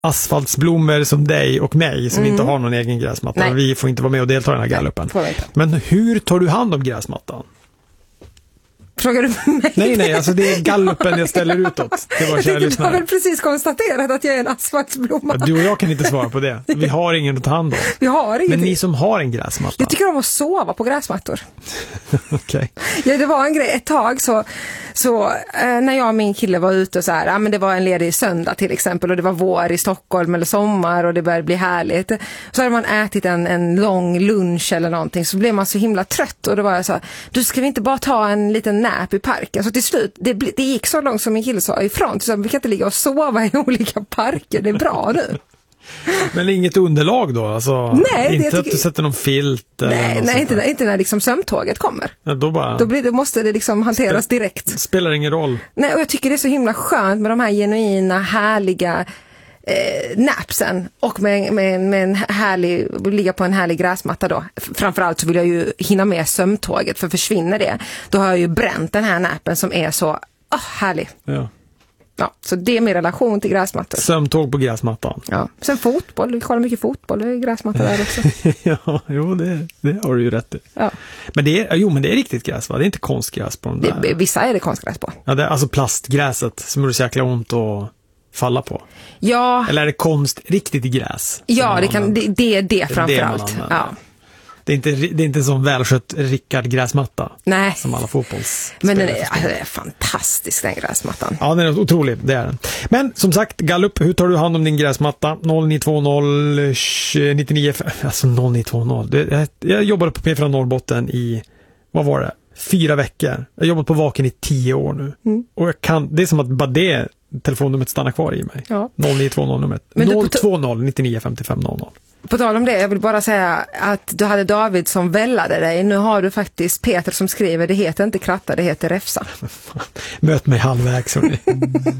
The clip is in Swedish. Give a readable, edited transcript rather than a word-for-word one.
asfaltsblommor som dig och mig som inte har någon egen gräsmatta. Nej. Vi får inte vara med och delta i den här gallupen. Nej, men hur tar du hand om gräsmattan? Frågar du mig? Nej, alltså det är gallupen jag ställer utåt. Det var kära Du lyssnare. har väl precis konstaterat att jag är en asfaltsblomma. Ja, du och jag kan inte svara på det. Vi har ingen att ta hand om. Vi har ingenting. Men ni som har en gräsmatta. Jag tycker om att sova på gräsmattor. Okej. Ja, det var en grej. Ett tag så när jag och min kille var ute och så här, men det var en ledig söndag till exempel och det var vår i Stockholm eller sommar och det började bli härligt. Så hade man ätit en lång lunch eller någonting, så blev man så himla trött och då var jag så här, du ska vi inte bara ta en liten nap i parken? Så till slut, det gick så långt som min kille sa ifrån. Så vi kan inte ligga och sova i olika parker, det är bra nu. Men inget underlag då? Alltså, nej, inte att du sätter någon filt? Nej, inte när liksom sömntåget kommer. Ja, Då måste det liksom hanteras direkt. Spelar ingen roll. Nej, och jag tycker det är så himla skönt med de här genuina, härliga napsen och med en härlig, ligga på en härlig gräsmatta då. Framförallt så vill jag ju hinna med sömntåget, för försvinner det, då har jag ju bränt den här nappen som är så härlig. Ja, så det är min relation till gräsmattor. Sömntåg på gräsmattan. Ja. Sen fotboll, vi kollar mycket fotboll i gräsmattor där också. Ja, jo, det har du ju rätt i. Ja. Men det är riktigt gräs, va? Det är inte konstgräs på de där. Vissa är det konstgräs på. Ja, det är alltså plastgräset som är så jäkla ont att falla på. Ja. Eller är det riktigt gräs? Ja, det är det framförallt. Ja. Det är inte en sån välskött Rickard-gräsmatta. Nej. Som alla fotbolls. Men den är fantastisk, den gräsmattan. Ja, den är otrolig, det är den. Men som sagt, gallup, hur tar du hand om din gräsmatta? 0920 99, alltså 0920. Jag jobbade på P4 Norrbotten i, vad var det? 4 veckor. Jag har jobbat på Vaken i 10 år nu. Och det är som att bara det telefonnumret stannar kvar i mig. Ja. 0920-numret. 020 99 55 00. På tal om det, jag vill bara säga att du hade David som vällade dig. Nu har du faktiskt Peter som skriver, det heter inte kratta, det heter räfsa. Möt mig halvvägs.